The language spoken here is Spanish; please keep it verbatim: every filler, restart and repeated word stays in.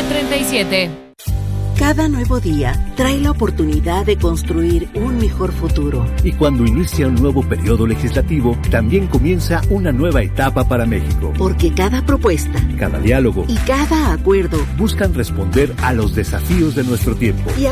treinta y siete. Cada nuevo día trae la oportunidad de construir un mejor futuro. Y cuando inicia un nuevo periodo legislativo, también comienza una nueva etapa para México. Porque cada propuesta, cada diálogo y cada acuerdo buscan responder a los desafíos de nuestro tiempo. Y